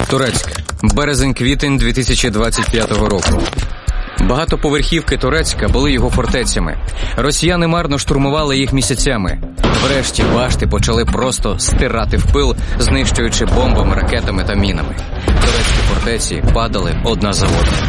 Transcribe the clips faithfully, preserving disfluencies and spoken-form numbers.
Турецьк. Березень-квітень дві тисячі двадцять п'ятого року. Багатоповерхівки Турецька були його фортецями. Росіяни марно штурмували їх місяцями. Врешті башти почали просто стирати в пил, знищуючи бомбами, ракетами та мінами. Турецькі фортеці падали одна за одною.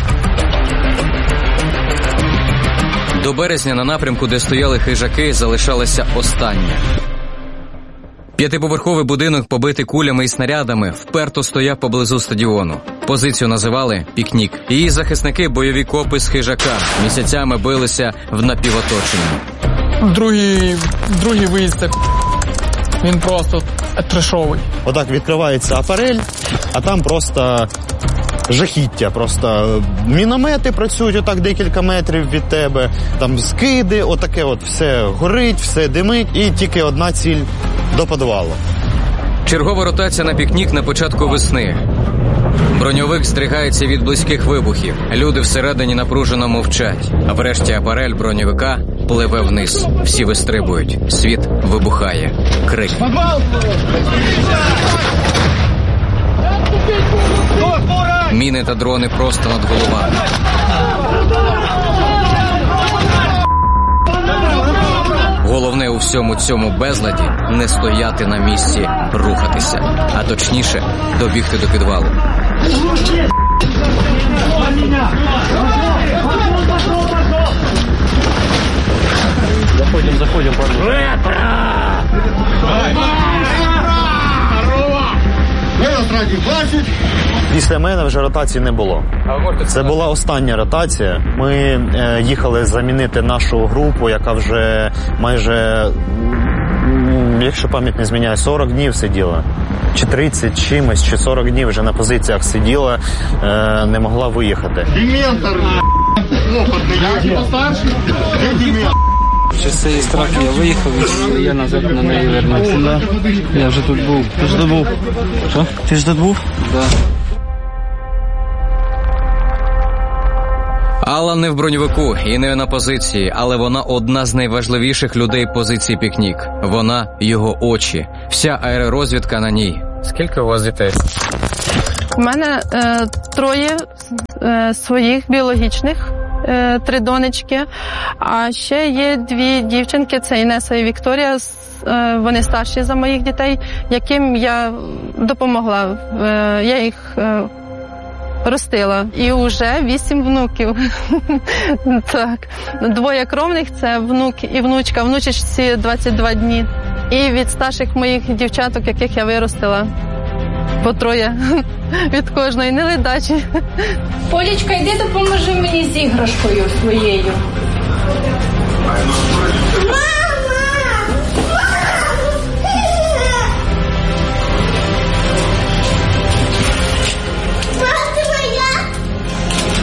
До березня на напрямку, де стояли хижаки, залишалася остання. П'ятиповерховий будинок, побитий кулями і снарядами, вперто стояв поблизу стадіону. Позицію називали «Пікнік». Її захисники, бойові копи з хижака, місяцями билися в напівоточенні. Другий, другий виїзд, він просто трешовий. Отак відкривається апарель, а там просто жахіття. Просто міномети працюють отак декілька метрів від тебе, там скиди, отаке от все горить, все димить, і тільки одна ціль – до підвалу. Чергова ротація на «Пікнік» на початку весни. Броньовик здригається від близьких вибухів. Люди всередині напружено мовчать. А врешті апарель броньовика пливе вниз. Всі вистрибують. Світ вибухає. Крик. Міни та дрони просто над головами. Головне у всьому цьому безладі – не стояти на місці, рухатися. А точніше – добігти до підвалу. Заходимо, заходимо, парни. Після мене вже ротації не було. Це була остання ротація. Ми е, їхали замінити нашу групу, яка вже майже, якщо пам'ять не зміняє, сорок днів сиділа. Чи тридцять чимось, чи сорок днів вже на позиціях сиділа, е, не могла виїхати. Дементор, опитний, я постарший. Через цей страх я виїхав, і я назад на неї вернувся. Да. Я вже тут був. Ти ж тут був? Що? Ти ж тут був? Да. Алла не в броньовику і не на позиції, але вона одна з найважливіших людей позиції «Пікнік». Вона – його очі. Вся аеророзвідка на ній. Скільки у вас дітей? У мене е, троє е, своїх біологічних, е, три донечки, а ще є дві дівчинки, це Інеса і Вікторія, е, вони старші за моїх дітей, яким я допомогла. Е, я їх е, ростила. І вже вісім внуків. Так. Двоє кровних – це внук і внучка. Внучечці двадцять два дні. І від старших моїх дівчаток, яких я виростила, по троє від кожної, не ледачі. Полічка, йди допоможи мені з іграшкою своєю. Мама!